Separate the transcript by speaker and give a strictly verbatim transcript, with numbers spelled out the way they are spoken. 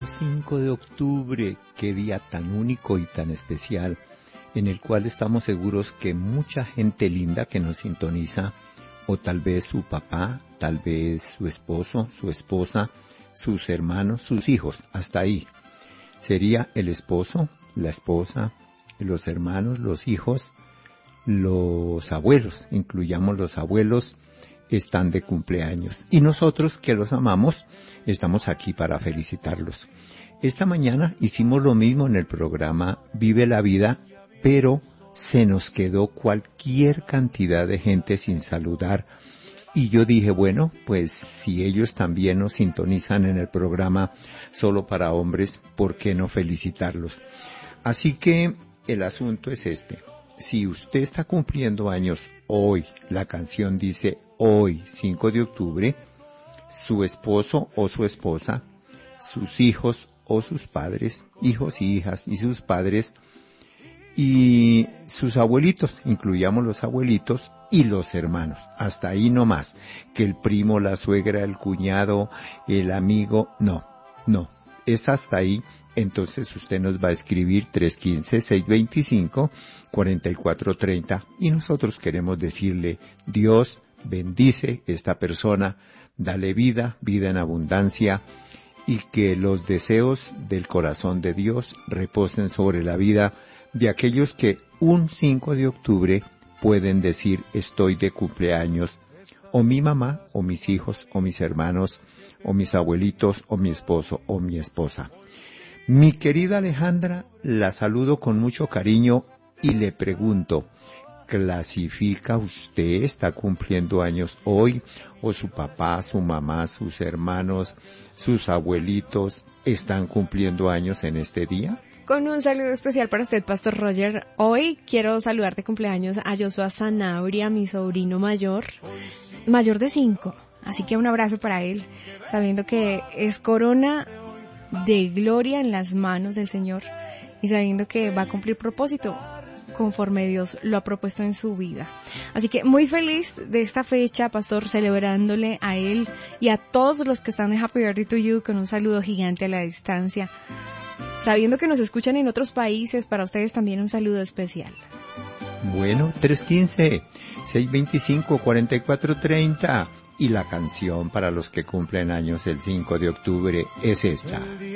Speaker 1: cinco de octubre, qué día tan único y tan especial, en el cual estamos seguros que mucha gente linda que nos sintoniza, o tal vez su papá, tal vez su esposo, su esposa, sus hermanos, sus hijos, hasta ahí. Sería el esposo, la esposa, los hermanos, los hijos, los abuelos, incluyamos los abuelos, están de cumpleaños. Y nosotros que los amamos, estamos aquí para felicitarlos. Esta mañana hicimos lo mismo en el programa Vive la Vida, pero se nos quedó cualquier cantidad de gente sin saludar. Y yo dije, bueno, pues si ellos también nos sintonizan en el programa solo para hombres, ¿por qué no felicitarlos? Así que el asunto es este. Si usted está cumpliendo años hoy, la canción dice hoy, cinco de octubre, su esposo o su esposa, sus hijos o sus padres, hijos y hijas y sus padres, y sus abuelitos, incluyamos los abuelitos y los hermanos, hasta ahí no más, que el primo, la suegra, el cuñado, el amigo, no, no, es hasta ahí. Entonces usted nos va a escribir tres uno cinco, seis dos cinco, cuatro cuatro tres cero y nosotros queremos decirle, Dios bendice esta persona, dale vida, vida en abundancia, y que los deseos del corazón de Dios reposen sobre la vida de aquellos que un cinco de octubre pueden decir estoy de cumpleaños, o mi mamá, o mis hijos, o mis hermanos, o mis abuelitos, o mi esposo, o mi esposa. Mi querida Alejandra, la saludo con mucho cariño y le pregunto, ¿clasifica usted, está cumpliendo años hoy, o su papá, su mamá, sus hermanos, sus abuelitos están cumpliendo años en este día?
Speaker 2: Con un saludo especial para usted, Pastor Roger. Hoy quiero saludar de cumpleaños a Joshua Sanabria, mi sobrino mayor, mayor de cinco. Así que un abrazo para él, sabiendo que es corona de gloria en las manos del Señor y sabiendo que va a cumplir propósito conforme Dios lo ha propuesto en su vida. Así que muy feliz de esta fecha, Pastor, celebrándole a él y a todos los que están en Happy Birthday to You con un saludo gigante a la distancia. Sabiendo que nos escuchan en otros países, para ustedes también un saludo especial.
Speaker 1: Bueno, tres uno cinco, seis dos cinco, cuatro cuatro tres cero y la canción para los que cumplen años el cinco de octubre es esta.